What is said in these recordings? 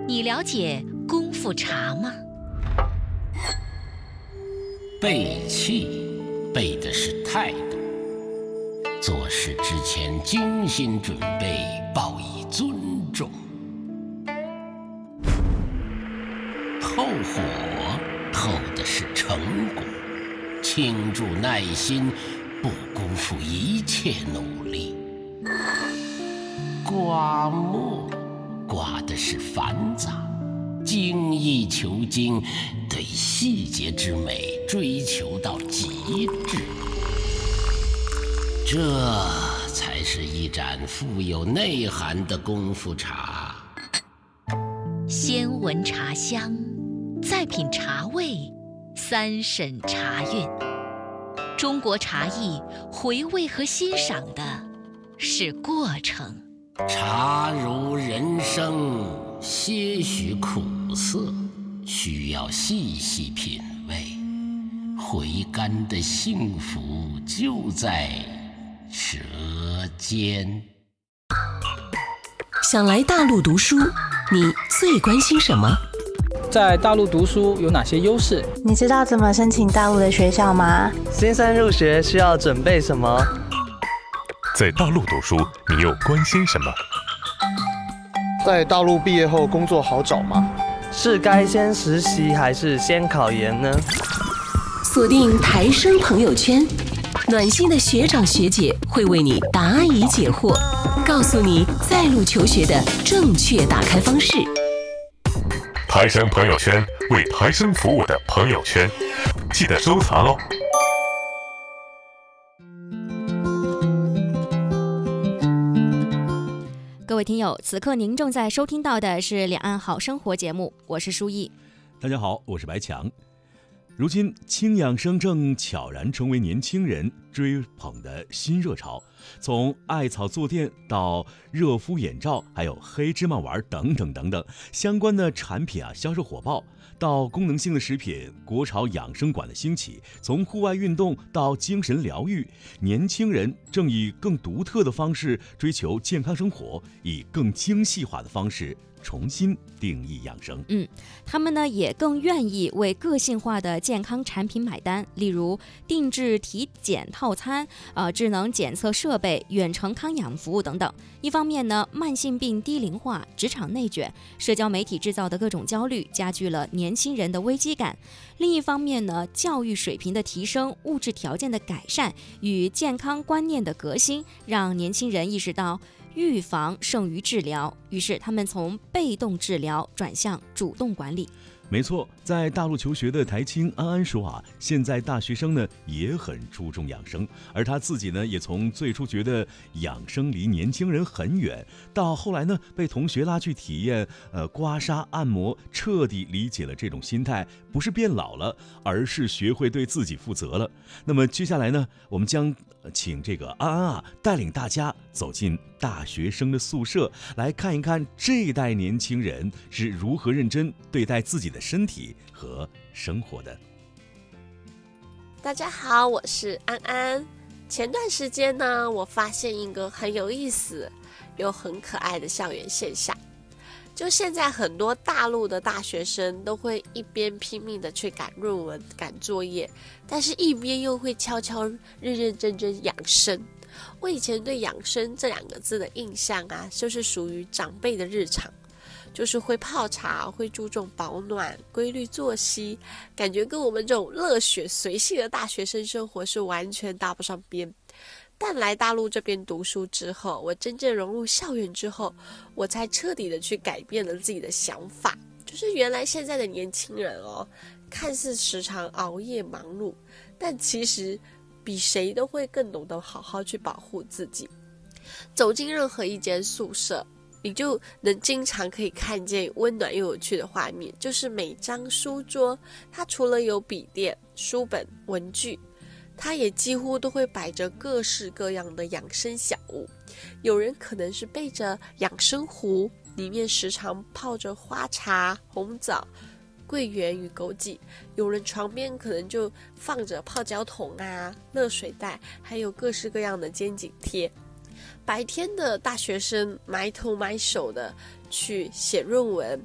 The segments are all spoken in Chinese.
你了解功夫茶吗？ 背气，背的是态度。做事之前精心准备，报以尊重。透火，透的是成果。倾注耐心，不辜负一切努力。刮墨，刮的是繁杂。精益求精，对细节之美追求到极致，这才是一盏富有内涵的功夫茶。 先闻茶香，再品茶味，三审茶韵。中国茶艺回味和欣赏的是过程。 茶如人生，些许苦涩，需要细细品味。回甘的幸福就在舌尖。 想来大陆读书，你最关心什么？ 在大陆读书有哪些优势？ 你知道怎么申请大陆的学校吗？ 新生入学需要准备什么？ 在大陆读书，你又关心什么？ 在大陆毕业后工作好找吗？ 是该先实习还是先考研呢？ 锁定台生朋友圈，暖心的学长学姐会为你答疑解惑，告诉你在路求学的正确打开方式。 台生朋友圈，为台生服务的朋友圈，记得收藏哦。 各位听友，此刻您正在收听到的是两岸好生活节目，我是舒毅。 大家好，我是白强。如今轻养生正悄然成为年轻人追捧的新热潮，从艾草坐垫到热敷眼罩，还有黑芝麻丸等等等等相关的产品销售火爆，到功能性的食品，国潮养生馆的兴起，从户外运动到精神疗愈，年轻人正以更独特的方式追求健康生活，以更精细化的方式重新定义养生。 他们呢也更愿意为个性化的健康产品买单，例如定制体检套餐、智能检测设备、远程康养服务等等。一方面呢，慢性病低龄化、职场内卷、社交媒体制造的各种焦虑，加剧了年轻人的危机感；另一方面呢，教育水平的提升、物质条件的改善与健康观念的革新，让年轻人意识到预防胜于治疗，于是他们从被动治疗转向主动管理。 没错，在大陆求学的台青安安说现在大学生呢也很注重养生，而他自己呢也从最初觉得养生离年轻人很远，到后来呢被同学拉去体验刮痧按摩，彻底理解了这种心态不是变老了，而是学会对自己负责了。那么接下来呢，我们将请这个安安带领大家走进大学生的宿舍，来看一看这一代年轻人是如何认真对待自己的身体和生活的。 大家好，我是安安。前段时间呢，我发现一个很有意思又很可爱的校园现象，就现在很多大陆的大学生都会一边拼命的去赶论文、赶作业，但是一边又会悄悄认认真真养生。我以前对养生这2个字的印象就是属于长辈的日常，就是会泡茶，会注重保暖、规律作息，感觉跟我们这种热血随性的大学生生活是完全搭不上边。但来大陆这边读书之后，我真正融入校园之后，我才彻底的去改变了自己的想法，就是原来现在的年轻人看似时常熬夜忙碌，但其实比谁都会更懂得好好去保护自己。走进任何一间宿舍，你就能经常可以看见温暖又有趣的画面，就是每张书桌，它除了有笔电、书本、文具，它也几乎都会摆着各式各样的养生小物。有人可能是背着养生壶，里面时常泡着花茶、红枣、桂圆与枸杞，有人床边可能就放着泡脚桶热水袋，还有各式各样的肩颈贴。白天的大学生埋头埋手的去写论文，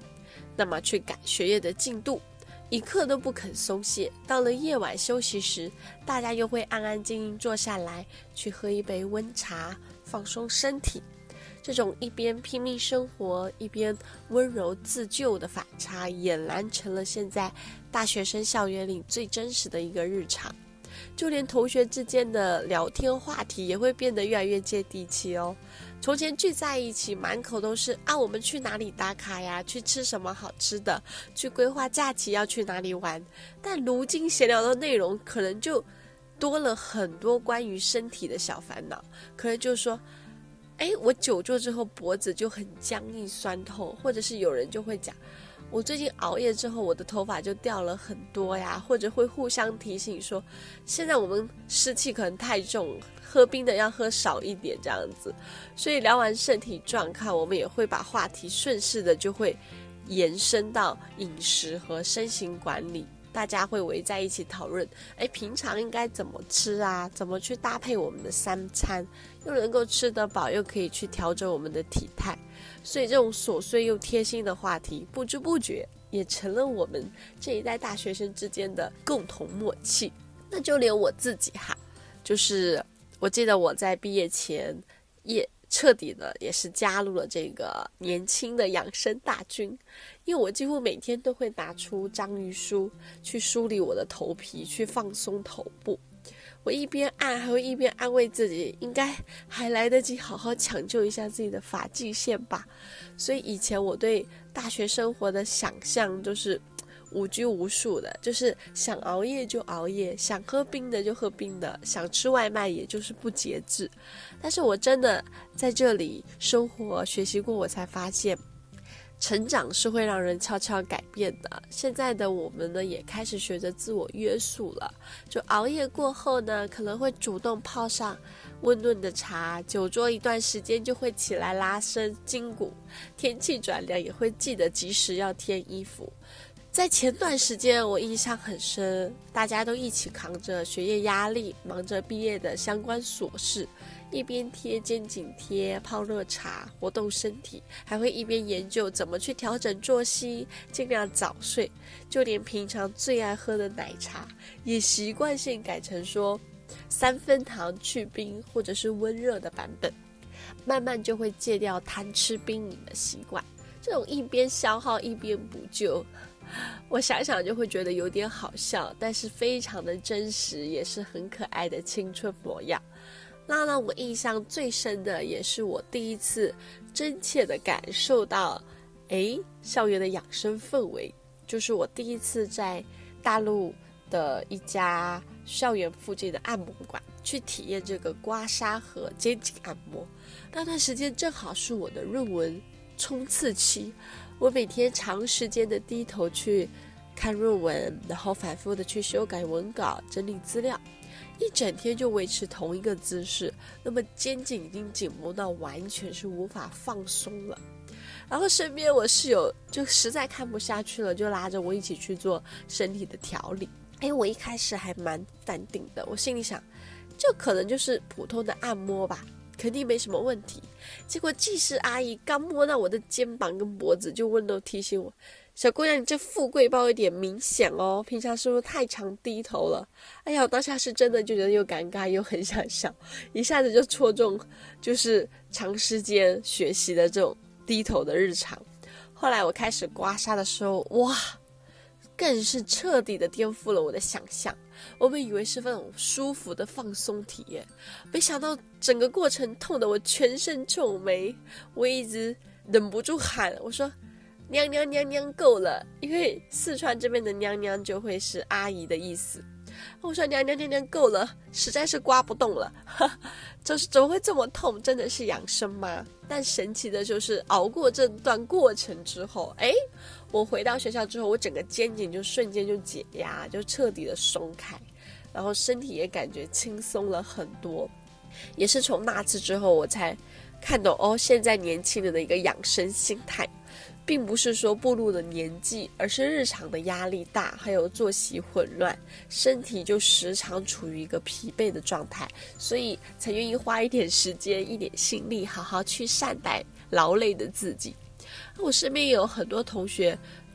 那么去赶学业的进度，一刻都不肯松懈。到了夜晚休息时，大家又会安安静静坐下来，去喝一杯温茶，放松身体。这种一边拼命生活，一边温柔自救的反差，俨然成了现在大学生校园里最真实的一个日常。就连同学之间的聊天话题也会变得越来越接地气哦。从前聚在一起，满口都是我们去哪里打卡呀，去吃什么好吃的，去规划假期要去哪里玩。但如今闲聊的内容可能就多了很多关于身体的小烦恼，可能就说我久坐之后脖子就很僵硬酸痛，或者是有人就会讲我最近熬夜之后我的头发就掉了很多呀，或者会互相提醒说现在我们湿气可能太重，喝冰的要喝少一点这样子。所以聊完身体状况，我们也会把话题顺势的就会延伸到饮食和身形管理，大家会围在一起讨论平常应该怎么吃啊，怎么去搭配我们的三餐，又能够吃得饱，又可以去调整我们的体态。所以这种琐碎又贴心的话题，不知不觉也成了我们这一代大学生之间的共同默契。那就连我自己就是我记得我在毕业前也彻底的也是加入了这个年轻的养生大军，因为我几乎每天都会拿出章鱼梳去梳理我的头皮，去放松头部。我一边按还会一边安慰自己，应该还来得及好好抢救一下自己的发际线吧。所以以前我对大学生活的想象就是无拘无束的，就是想熬夜就熬夜，想喝冰的就喝冰的，想吃外卖也就是不节制。但是我真的在这里生活学习过，我才发现成长是会让人悄悄改变的。现在的我们呢，也开始学着自我约束了。就熬夜过后呢，可能会主动泡上温润的茶，久坐一段时间就会起来拉伸筋骨，天气转凉也会记得及时要添衣服。在前段时间我印象很深，大家都一起扛着学业压力，忙着毕业的相关琐事，一边贴肩颈贴，泡热茶，活动身体，还会一边研究怎么去调整作息，尽量早睡。就连平常最爱喝的奶茶，也习惯性改成说3分糖去冰或者是温热的版本，慢慢就会戒掉贪吃冰饮的习惯。这种一边消耗一边补救，我想想就会觉得有点好笑，但是非常的真实，也是很可爱的青春模样。那让我印象最深的，也是我第一次真切的感受到校园的养生氛围，就是我第一次在大陆的一家校园附近的按摩馆去体验这个刮痧和肩颈按摩。那段时间正好是我的论文冲刺期，我每天长时间的低头去看论文，然后反复的去修改文稿，整理资料，一整天就维持同一个姿势，那么肩颈已经紧绷到完全是无法放松了。然后身边我室友就实在看不下去了，就拉着我一起去做身体的调理。我一开始还蛮淡定的，我心里想这可能就是普通的按摩吧，肯定没什么问题。结果技师阿姨刚摸到我的肩膀跟脖子，就温柔提醒我，小姑娘你这富贵包有点明显哦，平常是不是太常低头了？我当下是真的就觉得又尴尬又很想笑，一下子就戳中就是长时间学习的这种低头的日常。后来我开始刮痧的时候，哇，更是彻底的颠覆了我的想象。我们以为是那种舒服的放松体验，没想到整个过程痛得我全身皱眉，我一直忍不住喊，我说娘娘娘娘够了，因为四川这边的娘娘就会是阿姨的意思。我说娘娘娘娘够了，实在是刮不动了，就是怎么会这么痛？真的是养生吗？但神奇的就是熬过这段过程之后，我回到学校之后，我整个肩颈就瞬间就解压，就彻底的松开，然后身体也感觉轻松了很多。也是从那次之后，我才看懂现在年轻人的一个养生心态，并不是说步入了年纪，而是日常的压力大，还有作息混乱，身体就时常处于一个疲惫的状态，所以才愿意花一点时间一点心力好好去善待劳累的自己。我身边也有很多同学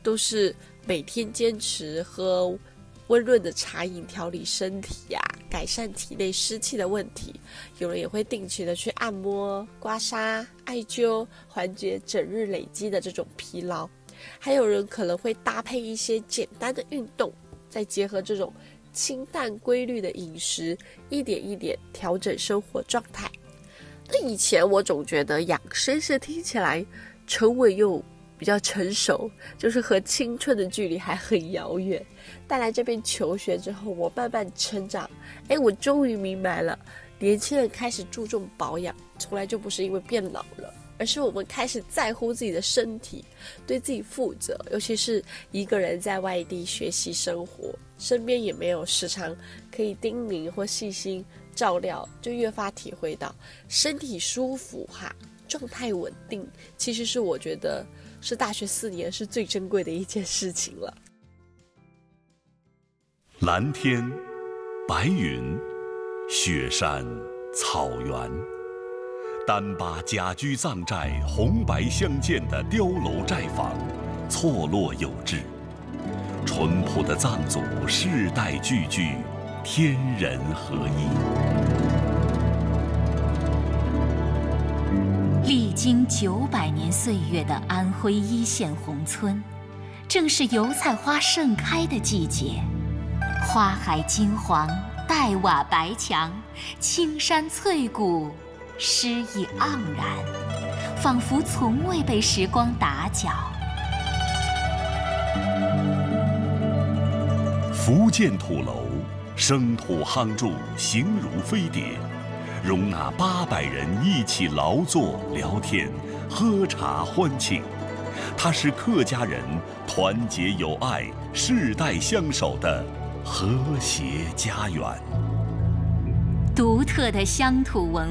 都是每天坚持喝温润的茶饮调理身体啊，改善体内湿气的问题。有人也会定期的去按摩、刮痧、艾灸，缓解整日累积的这种疲劳。还有人可能会搭配一些简单的运动，再结合这种清淡规律的饮食，一点一点调整生活状态。那以前我总觉得养生是听起来沉稳又比较成熟，就是和青春的距离还很遥远。但来这边求学之后，我慢慢成长，我终于明白了，年轻人开始注重保养，从来就不是因为变老了，而是我们开始在乎自己的身体，对自己负责。尤其是一个人在外地学习生活，身边也没有时常可以叮咛或细心照料，就越发体会到身体舒服状态稳定，其实是我觉得是大学4年是最珍贵的一件事情了。 蓝天、白云、雪山、草原，单把甲居藏寨红白相间的碉楼寨坊，错落有致。淳朴的藏族世代聚居，天人合一。 历经900年岁月的安徽一线宏村，正是油菜花盛开的季节。花海金黄，黛瓦白墙，青山翠谷，诗意盎然，仿佛从未被时光打搅。 福建土楼，生土夯筑，形如飞碟，容纳800人一起劳作、聊天、喝茶欢庆。它是客家人团结友爱、世代相守的和谐家园。 独特的乡土文